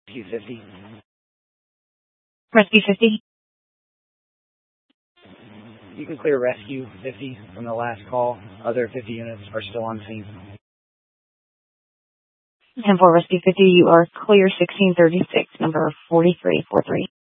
Rescue 50. Rescue 50. You can clear Rescue 50 from the last call. Other 50 units are still on scene. 10-4 Rescue 50, you are clear 1636, number 4343.